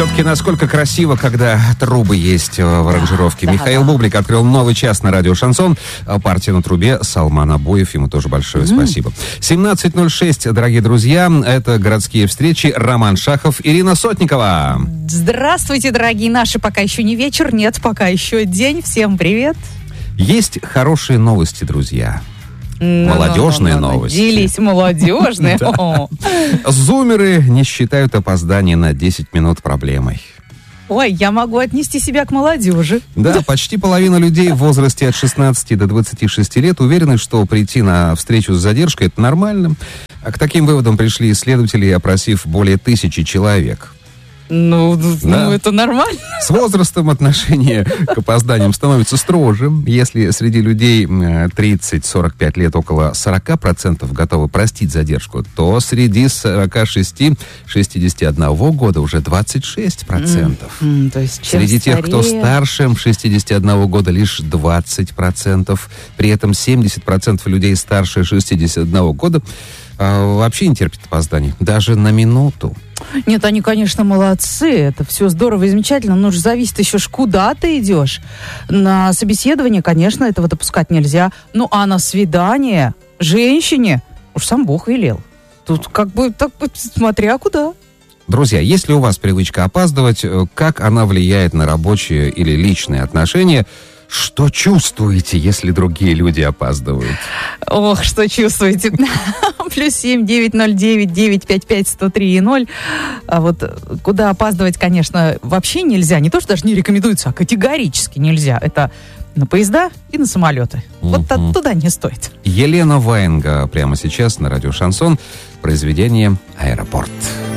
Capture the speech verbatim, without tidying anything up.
Все-таки насколько красиво, когда трубы есть в аранжировке. Да, Михаил да. Бублик открыл новый час на радио «Шансон». Партия на трубе Салман Абоев. Ему тоже большое mm-hmm. спасибо. семнадцать ноль шесть, дорогие друзья. Это городские встречи. Роман Шахов, Ирина Сотникова. Здравствуйте, дорогие наши. Пока еще не вечер, нет, пока еще день. Всем привет. Есть хорошие новости, друзья. Молодежные новости. Делись, молодежные. Зумеры не считают опоздание на десять минут проблемой. Ой, я могу отнести себя к молодежи. Да, почти половина людей в возрасте от шестнадцати до двадцати шести лет уверены, что прийти на встречу с задержкой – это нормально. А к таким выводам пришли исследователи, опросив более тысячи человек. Ну, да. ну, это нормально. С возрастом отношение к опозданиям становится строже. Если среди людей тридцать-сорок пять лет около сорок процентов готовы простить задержку, то среди сорок шесть-шестьдесят один года уже двадцать шесть процентов. Mm, то есть, среди старее... тех, кто старше шестидесяти одного года, лишь двадцать процентов. При этом семьдесят процентов людей старше шестидесяти одного года а, вообще не терпят опозданий. Даже на минуту. Нет, они, конечно, молодцы, это все здорово и замечательно, но же зависит еще, ж куда ты идешь. На собеседование, конечно, этого допускать нельзя. Ну, а на свидание женщине уж сам Бог велел. Тут как бы так, смотря куда. Друзья, есть ли у вас привычка опаздывать? Как она влияет на рабочие или личные отношения? Что чувствуете, если другие люди опаздывают? Ох, что чувствуете. Плюс семь девять ноль девять девять пять пять сто три и ноль. А вот куда опаздывать, конечно, вообще нельзя. Не то, что даже не рекомендуется, а категорически нельзя. Это на поезда и на самолеты. Вот uh-huh. туда не стоит. Елена Ваенга прямо сейчас на радио «Шансон». Произведение «Аэропорт».